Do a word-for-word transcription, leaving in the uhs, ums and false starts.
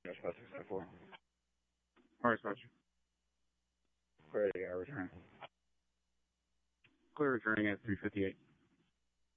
Josh six five four. All right, Roger. Clear, yeah, return. Clear returning at three fifty-eight.